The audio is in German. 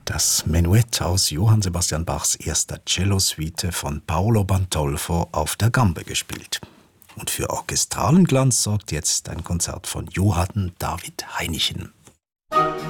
Das Menuett aus Johann Sebastian Bachs erster Cellosuite von Paolo Bantolfo auf der Gambe gespielt. Und für orchestralen Glanz sorgt jetzt ein Konzert von Johann David Heinichen.